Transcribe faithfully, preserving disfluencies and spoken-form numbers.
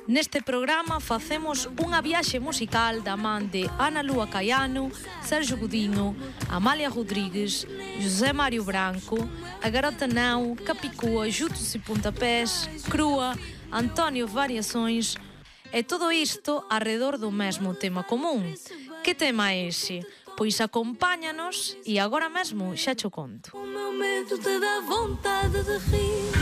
Neste programa facemos unha viaxe musical da man de Ana Lúa Caiano, Sergio Godinho, Amália Rodrigues, José Mário Branco, A Garota Não, Capicua, Jutos e Pontapés, Crua, António Variações, e todo isto arredor do mesmo tema común. Que tema é ese? Pois acompáñanos e agora mesmo xa cho conto. O meu medo te dá vontade de rir.